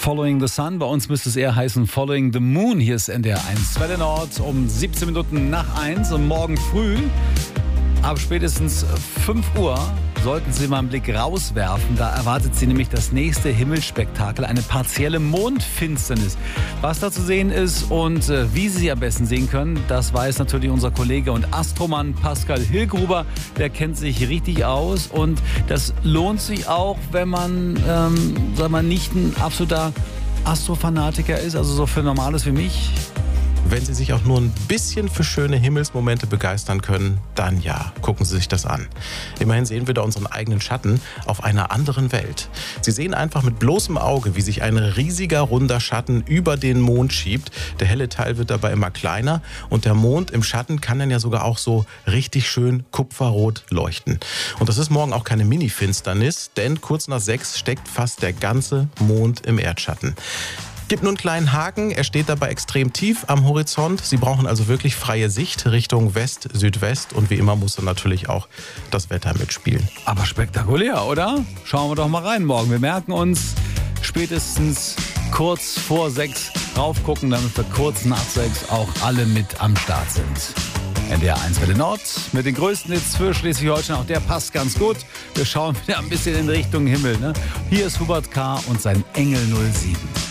Following the Sun. Bei uns müsste es eher heißen Following the Moon. Hier ist NDR 1. Welle Nord um 17 Minuten nach 1 und morgen früh ab spätestens 5 Uhr sollten Sie mal einen Blick rauswerfen. Da erwartet Sie nämlich das nächste Himmelsspektakel, eine partielle Mondfinsternis. Was da zu sehen ist und wie Sie sie am besten sehen können, das weiß natürlich unser Kollege und Astromann Pascal Hillgruber. Der kennt sich richtig aus und das lohnt sich auch, wenn man, nicht ein absoluter Astrofanatiker ist, also so für Normales wie mich. Wenn Sie sich auch nur ein bisschen für schöne Himmelsmomente begeistern können, dann ja, gucken Sie sich das an. Immerhin sehen wir da unseren eigenen Schatten auf einer anderen Welt. Sie sehen einfach mit bloßem Auge, wie sich ein riesiger, runder Schatten über den Mond schiebt. Der helle Teil wird dabei immer kleiner und der Mond im Schatten kann dann ja sogar auch so richtig schön kupferrot leuchten. Und das ist morgen auch keine Mini-Finsternis, denn kurz nach 6 steckt fast der ganze Mond im Erdschatten. Gibt nur einen kleinen Haken, er steht dabei extrem tief am Horizont. Sie brauchen also wirklich freie Sicht Richtung West, Südwest und wie immer muss dann natürlich auch das Wetter mitspielen. Aber spektakulär, oder? Schauen wir doch mal rein morgen. Wir merken uns spätestens kurz vor 6 raufgucken, damit wir kurz nach 6 auch alle mit am Start sind. NDR 1 Welle Nord mit den größten Hits für Schleswig-Holstein. Auch der passt ganz gut. Wir schauen wieder ein bisschen in Richtung Himmel. Ne? Hier ist Hubert K. und sein Engel 07.